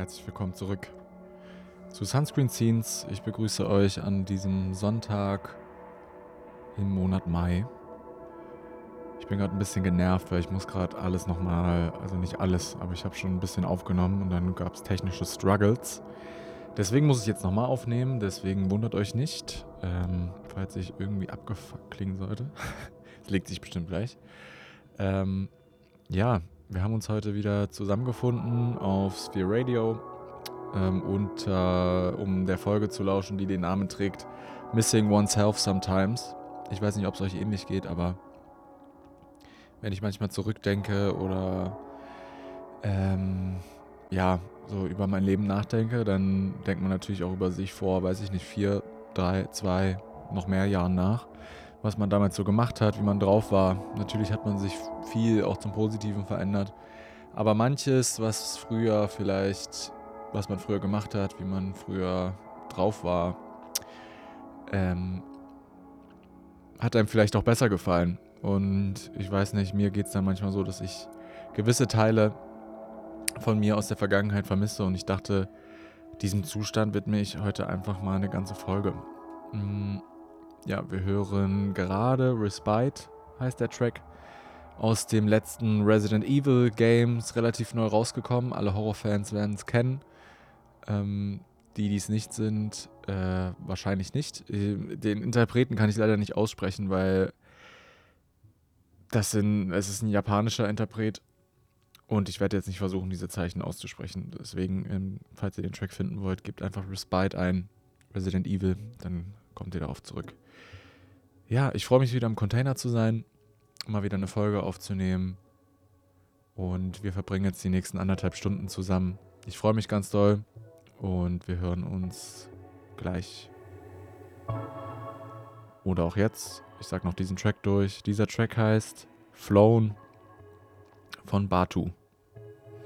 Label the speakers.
Speaker 1: Herzlich willkommen zurück zu Sunscreen Scenes. Ich begrüße euch an diesem Sonntag im Monat Mai. Ich bin gerade ein bisschen genervt, weil ich muss gerade alles nochmal, also nicht alles, aber ich habe schon ein bisschen aufgenommen und dann gab es technische Struggles. Deswegen muss ich jetzt nochmal aufnehmen, deswegen wundert euch nicht, falls ich irgendwie abgefuckt klingen sollte. Das legt sich bestimmt gleich. Ja, wir haben uns heute wieder zusammengefunden auf Sphere Radio um der Folge zu lauschen, die den Namen trägt Missing Oneself Sometimes. Ich weiß nicht, ob es euch ähnlich geht, aber wenn ich manchmal zurückdenke oder so über mein Leben nachdenke, dann denkt man natürlich auch über sich vor, weiß ich nicht, 4, 3, 2, noch mehr Jahren nach, was man damals so gemacht hat, wie man drauf war. Natürlich hat man sich viel auch zum Positiven verändert, aber manches, was man früher gemacht hat, wie man früher drauf war, hat einem vielleicht auch besser gefallen. Und ich weiß nicht, mir geht es dann manchmal so, dass ich gewisse Teile von mir aus der Vergangenheit vermisse und ich dachte, diesem Zustand widme ich heute einfach mal eine ganze Folge. Ja, wir hören gerade Respite, heißt der Track, aus dem letzten Resident Evil Games, relativ neu rausgekommen. Alle Horrorfans werden es kennen. Die es nicht sind, wahrscheinlich nicht. Den Interpreten kann ich leider nicht aussprechen, weil es ist ein japanischer Interpret und ich werde jetzt nicht versuchen, diese Zeichen auszusprechen. Deswegen, falls ihr den Track finden wollt, gebt einfach Respite ein, Resident Evil, dann kommt ihr darauf zurück. Ja, ich freue mich wieder im Container zu sein, mal wieder eine Folge aufzunehmen und wir verbringen jetzt die nächsten 1,5 Stunden zusammen. Ich freue mich ganz doll. Und wir hören uns gleich. Oder auch jetzt. Ich sag noch diesen Track durch. Dieser Track heißt Flown von Batu.